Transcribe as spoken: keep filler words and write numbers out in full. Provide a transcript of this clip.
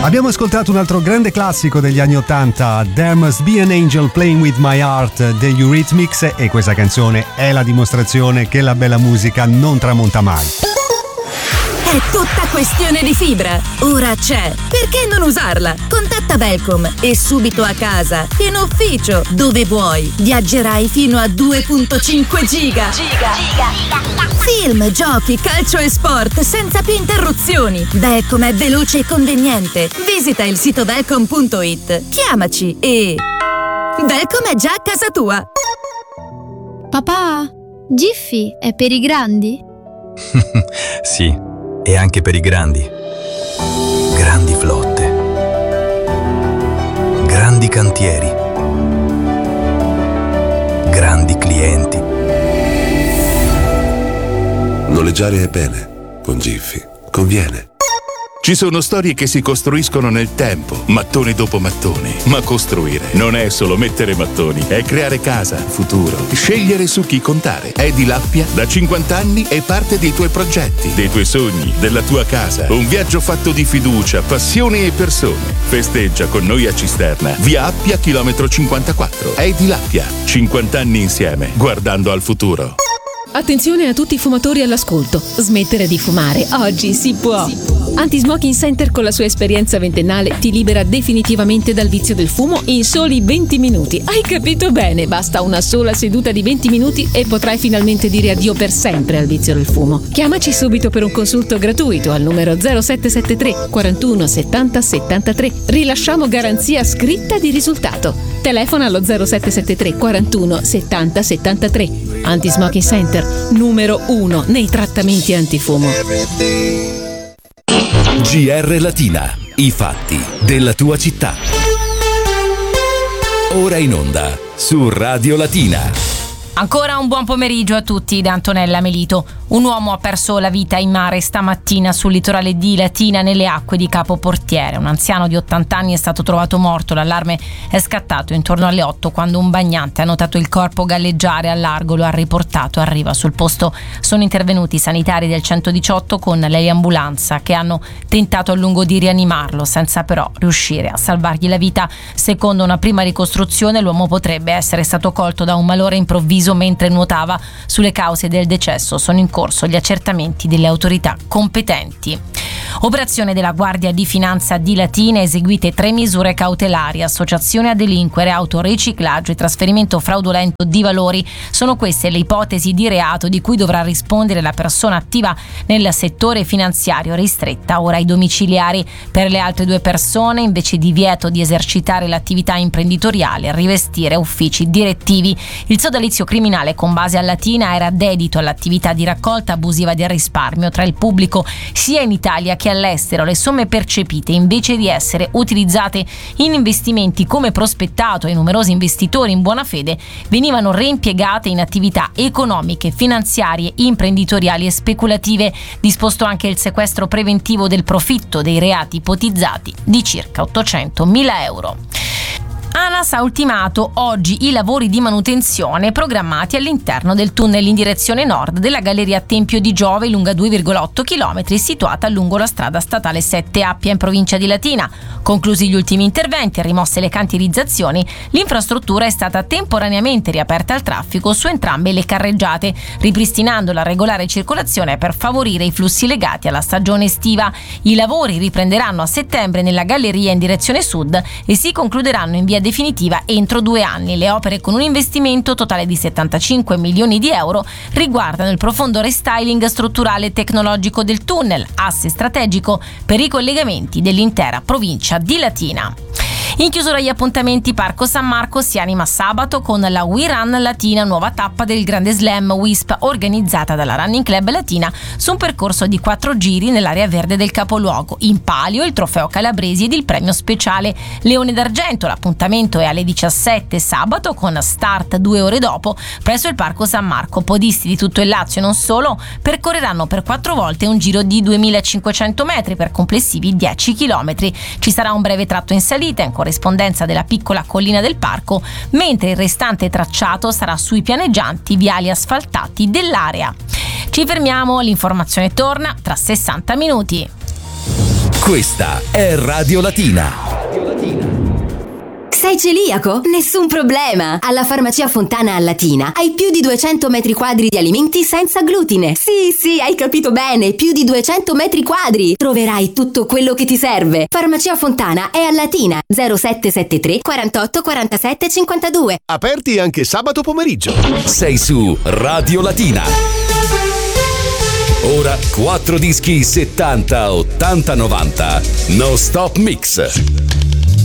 Abbiamo ascoltato un altro grande classico degli anni ottanta, There Must Be an Angel Playing With My Heart degli Eurythmics, e questa canzone è la dimostrazione che la bella musica non tramonta mai. È tutta questione di fibra. Ora c'è. Perché non usarla? Contatta Velcom e subito a casa, in ufficio, dove vuoi. Viaggerai fino a due virgola cinque giga. Giga. Giga. Film, giochi, calcio e sport senza più interruzioni. Velcom è veloce e conveniente. Visita il sito velcom punto it. Chiamaci e... Velcom è già a casa tua. Papà, Jiffy è per i grandi? Sì. E anche per i grandi. Grandi flotte. Grandi cantieri. Grandi clienti. Noleggiare è bene. Con Jiffy conviene. Ci sono storie che si costruiscono nel tempo, mattone dopo mattone. Ma costruire non è solo mettere mattoni, è creare casa, futuro, scegliere su chi contare. Edilappia da cinquanta anni è parte dei tuoi progetti, dei tuoi sogni, della tua casa. Un viaggio fatto di fiducia, passione e persone. Festeggia con noi a Cisterna, via Appia, chilometro cinquantaquattro. Edilappia, cinquanta anni insieme, guardando al futuro. Attenzione a tutti i fumatori all'ascolto. Smettere di fumare oggi si può. Anti-Smoking Center con la sua esperienza ventennale ti libera definitivamente dal vizio del fumo in soli venti minuti. Hai capito bene? Basta una sola seduta di venti minuti e potrai finalmente dire addio per sempre al vizio del fumo. Chiamaci subito per un consulto gratuito al numero zero sette sette tre quarantuno settanta settantatré. Rilasciamo garanzia scritta di risultato. Telefona allo zero sette sette tre quarantuno settanta settantatré. Anti-Smoking Center, numero uno nei trattamenti antifumo. G R Latina, i fatti della tua città. Ora in onda su Radio Latina. Ancora un buon pomeriggio a tutti da Antonella Melito. Un uomo ha perso la vita in mare stamattina sul litorale di Latina nelle acque di Capo Portiere. Un anziano di ottanta anni è stato trovato morto. L'allarme è scattato intorno alle otto quando un bagnante ha notato il corpo galleggiare al largo, lo ha riportato a riva. Sul posto sono intervenuti i sanitari del centodiciotto con l'eliambulanza che hanno tentato a lungo di rianimarlo senza però riuscire a salvargli la vita. Secondo una prima ricostruzione l'uomo potrebbe essere stato colto da un malore improvviso mentre nuotava. Sulle cause del decesso sono in corso gli accertamenti delle autorità competenti. Operazione della Guardia di Finanza di Latina, eseguite tre misure cautelari: associazione a delinquere, autoriciclaggio e trasferimento fraudolento di valori. Sono queste le ipotesi di reato di cui dovrà rispondere la persona attiva nel settore finanziario, ristretta ora ai domiciliari. Per le altre due persone, invece divieto di esercitare l'attività imprenditoriale, rivestire uffici direttivi. Il sodalizio criminale con base a Latina era dedito all'attività di raccolta abusiva del risparmio tra il pubblico sia in Italia che all'estero. Le somme percepite, invece di essere utilizzate in investimenti come prospettato ai numerosi investitori in buona fede, venivano reimpiegate in attività economiche, finanziarie, imprenditoriali e speculative. Disposto anche il sequestro preventivo del profitto dei reati ipotizzati di circa ottocentomila euro. ANAS ha ultimato oggi i lavori di manutenzione programmati all'interno del tunnel in direzione nord della galleria Tempio di Giove, lunga due virgola otto chilometri, situata lungo la strada statale sette Appia in provincia di Latina. Conclusi gli ultimi interventi e rimosse le cantierizzazioni, l'infrastruttura è stata temporaneamente riaperta al traffico su entrambe le carreggiate, ripristinando la regolare circolazione per favorire i flussi legati alla stagione estiva. I lavori riprenderanno a settembre nella galleria in direzione sud e si concluderanno in via definitiva entro due anni. Le opere, con un investimento totale di settantacinque milioni di euro, riguardano il profondo restyling strutturale e tecnologico del tunnel, asse strategico per i collegamenti dell'intera provincia di Latina. In chiusura agli appuntamenti, Parco San Marco si anima sabato con la We Run Latina, nuova tappa del Grande Slam W I S P organizzata dalla Running Club Latina su un percorso di quattro giri nell'area verde del capoluogo. In palio il trofeo Calabresi ed il premio speciale Leone d'Argento. L'appuntamento è alle diciassette sabato con start due ore dopo presso il Parco San Marco. Podisti di tutto il Lazio e non solo percorreranno per quattro volte un giro di duemilacinquecento metri per complessivi dieci chilometri. Ci sarà un breve tratto in salita in corrispondenza della piccola collina del parco, mentre il restante tracciato sarà sui pianeggianti viali asfaltati dell'area. Ci fermiamo, l'informazione torna tra sessanta minuti. Questa è Radio Latina. Sei celiaco? Nessun problema! Alla Farmacia Fontana a Latina hai più di duecento metri quadri di alimenti senza glutine. Sì, sì, hai capito bene, più di duecento metri quadri. Troverai tutto quello che ti serve. Farmacia Fontana è a Latina, zero sette sette tre quarantotto quarantasette cinquantadue. Aperti anche sabato pomeriggio. Sei su Radio Latina. Ora quattro dischi settanta, ottanta, novanta. No Stop Mix.